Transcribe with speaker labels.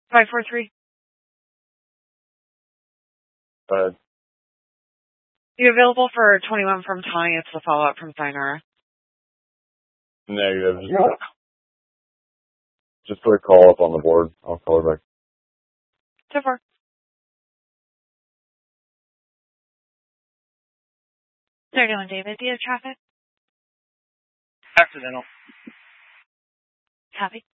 Speaker 1: 543. You available for 21 from Tawny? It's the follow-up from Sinara.
Speaker 2: Negative. Just put a call up on the board. I'll call her back.
Speaker 1: So far.
Speaker 3: They're doing David. Do you have traffic?
Speaker 4: Accidental.
Speaker 3: Copy.